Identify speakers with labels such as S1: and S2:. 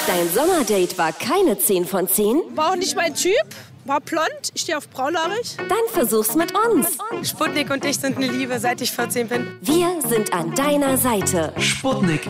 S1: Dein Sommerdate war keine 10 von 10?
S2: War auch nicht mein Typ. War blond, ich stehe auf braunhaarig.
S1: Dann versuch's mit uns.
S2: Sputnik und ich sind eine Liebe, seit ich 14 bin.
S1: Wir sind an deiner Seite.
S3: Sputnik